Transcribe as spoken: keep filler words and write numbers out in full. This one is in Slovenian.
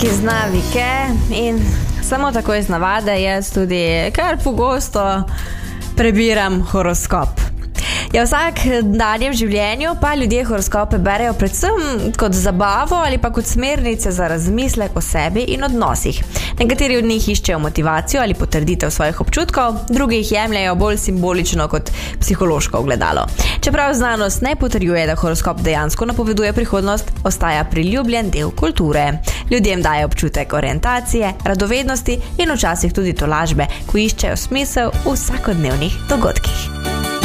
ki zna vike in samo tako iz navade jaz tudi kar pogosto prebiram horoskop. Ja, vsak danjem življenju pa ljudje horoskope berejo predvsem kot zabavo ali pa kot smernice za razmislek o sebi in odnosih. Nekateri od njih iščejo motivacijo ali potrditev svojih občutkov, drugi jih jemljajo bolj simbolično kot psihološko ogledalo. Čeprav znanost ne potrjuje, da horoskop dejansko napoveduje prihodnost, ostaja priljubljen del kulture. Ljudem daje občutek orientacije, radovednosti in včasih tudi tolažbe, ko iščejo smisel v vsakodnevnih dogodkih.